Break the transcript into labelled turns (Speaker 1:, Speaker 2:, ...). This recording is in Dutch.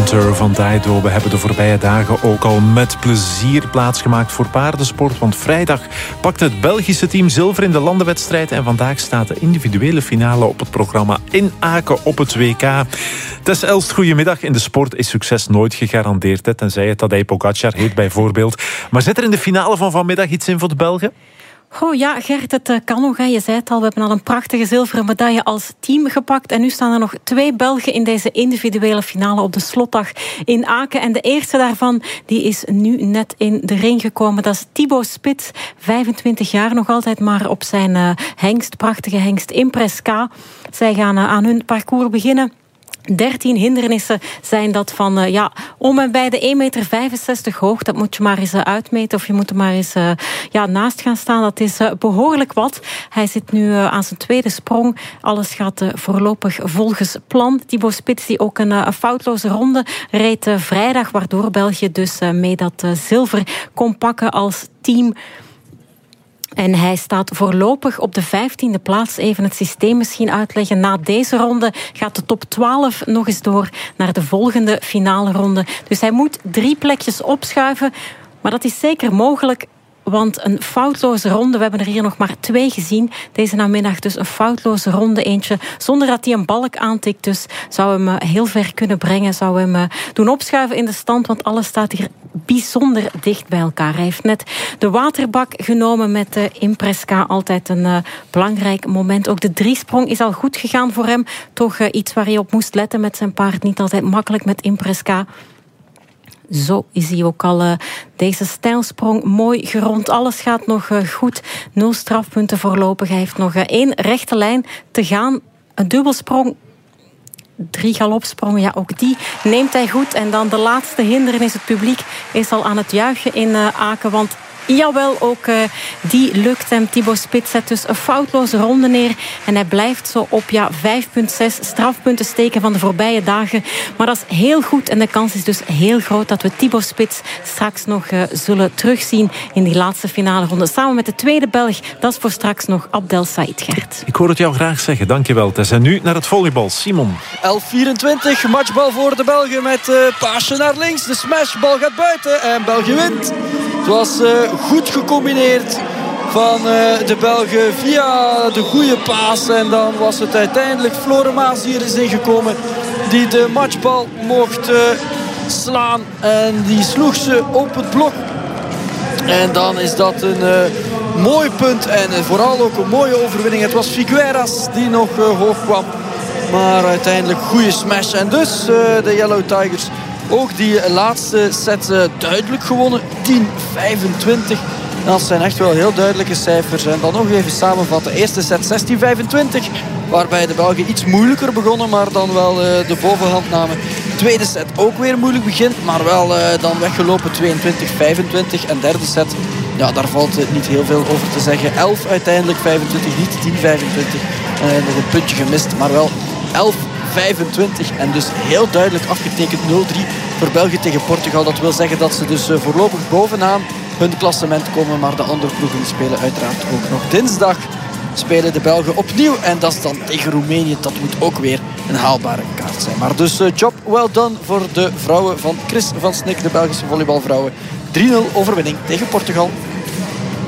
Speaker 1: Hunter van Daido. We hebben de voorbije dagen ook al met plezier plaatsgemaakt voor paardensport. Want vrijdag pakte het Belgische team zilver in de landenwedstrijd. En vandaag staat de individuele finale op het programma in Aken op het WK. Tess Elst, goedemiddag. In de sport is succes nooit gegarandeerd. Tenzij het Tadej Pogacar heet bijvoorbeeld. Maar zit er in de finale van vanmiddag iets in voor de Belgen?
Speaker 2: Oh ja, Gert, het kan nog. Je zei het al, we hebben al een prachtige zilveren medaille als team gepakt. En nu staan er nog 2 Belgen in deze individuele finale op de slotdag in Aken. En de eerste daarvan die is nu net in de ring gekomen. Dat is Thibaut Spits, 25 jaar nog altijd, maar op zijn hengst, prachtige hengst Impress K. Zij gaan aan hun parcours beginnen. 13 hindernissen zijn dat van om en bij de 1,65 meter hoog. Dat moet je maar eens uitmeten of je moet er maar eens naast gaan staan. Dat is behoorlijk wat. Hij zit nu aan zijn tweede sprong. Alles gaat voorlopig volgens plan. Thibaut Spits die ook een foutloze ronde reed vrijdag, waardoor België dus mee dat zilver kon pakken als team. En hij staat voorlopig op de 15e plaats. Even het systeem misschien uitleggen. Na deze ronde gaat de top 12 nog eens door naar de volgende finale ronde. Dus hij moet 3 plekjes opschuiven. Maar dat is zeker mogelijk, want een foutloze ronde, we hebben er hier nog maar 2 gezien. Deze namiddag dus een foutloze ronde, eentje zonder dat hij een balk aantikt. Dus zou hem heel ver kunnen brengen, zou hem doen opschuiven in de stand, want alles staat hier bijzonder dicht bij elkaar. Hij heeft net de waterbak genomen met Impress K. Altijd een belangrijk moment. Ook de 3-sprong is al goed gegaan voor hem. Toch iets waar hij op moest letten met zijn paard. Niet altijd makkelijk met Impress K. Zo is hij ook al deze stijlsprong mooi gerond. Alles gaat nog goed. 0 strafpunten voorlopig. Hij heeft nog 1 rechte lijn te gaan. Een dubbelsprong. 3 galopsprongen, ja, ook die neemt hij goed. En dan de laatste hindernis. Het publiek is al aan het juichen in Aken, want jawel, ook die lukt hem. Thibaut Spits zet dus een foutloze ronde neer. En hij blijft zo op 5,6 strafpunten steken van de voorbije dagen. Maar dat is heel goed. En de kans is dus heel groot dat we Thibaut Spits straks nog zullen terugzien in die laatste finale ronde. Samen met de tweede Belg. Dat is voor straks nog Abdel Said, Gert.
Speaker 1: Ik hoor het jou graag zeggen. Dankjewel, Tess. En nu naar het volleybal. Simon.
Speaker 3: 11-24. Matchbal voor de Belgen met paasje naar links. De smashbal gaat buiten en België wint. Het was goed gecombineerd van de Belgen via de goede paas. En dan was het uiteindelijk Floren Maas die er is ingekomen, die de matchbal mocht slaan. En die sloeg ze op het blok. En dan is dat een mooi punt en vooral ook een mooie overwinning. Het was Figueras die nog hoog kwam. Maar uiteindelijk goede smash. En dus de Yellow Tigers ook die laatste set duidelijk gewonnen. 10-25. Dat zijn echt wel heel duidelijke cijfers. En dan nog even samenvatten. Eerste set 16-25. Waarbij de Belgen iets moeilijker begonnen. Maar dan wel de bovenhand namen. Tweede set ook weer moeilijk begin. Maar wel dan weggelopen 22-25. En derde set, ja, daar valt niet heel veel over te zeggen. 11 uiteindelijk, 25 niet. 10-25. Nog een puntje gemist. Maar wel 11-25 en dus heel duidelijk afgetekend 0-3 voor België tegen Portugal. Dat wil zeggen dat ze dus voorlopig bovenaan hun klassement komen. Maar de andere ploegen spelen uiteraard ook nog. Dinsdag spelen de Belgen opnieuw. En dat is dan tegen Roemenië. Dat moet ook weer een haalbare kaart zijn. Maar dus job well done voor de vrouwen van Chris van Snik. De Belgische volleybalvrouwen. 3-0 overwinning tegen Portugal.